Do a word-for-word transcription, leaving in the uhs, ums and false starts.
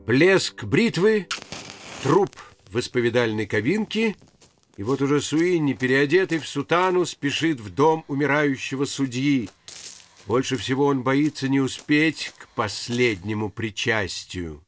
Блеск бритвы, труп в исповедальной кабинке, и вот уже Суинни, переодетый в сутану, спешит в дом умирающего судьи. Больше всего он боится не успеть к последнему причастию.